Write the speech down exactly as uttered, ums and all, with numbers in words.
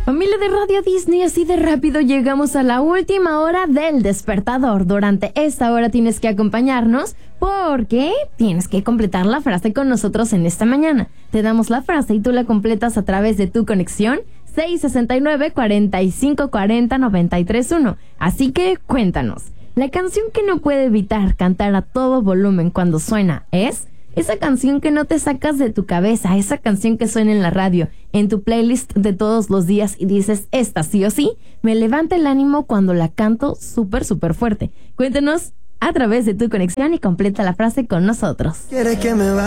Familia de Radio Disney, así de rápido llegamos a la última hora del despertador. Durante esta hora tienes que acompañarnos porque tienes que completar la frase con nosotros en esta mañana. Te damos la frase y tú la completas a través de tu conexión seis sesenta y nueve, cuarenta y cinco cuarenta, noventa y tres uno. Así que cuéntanos, la canción que no puede evitar cantar a todo volumen cuando suena es... esa canción que no te sacas de tu cabeza, esa canción que suena en la radio, en tu playlist de todos los días y dices, esta sí o sí, me levanta el ánimo cuando la canto súper, súper fuerte. Cuéntanos a través de tu conexión y completa la frase con nosotros. ¿Quieres que me va?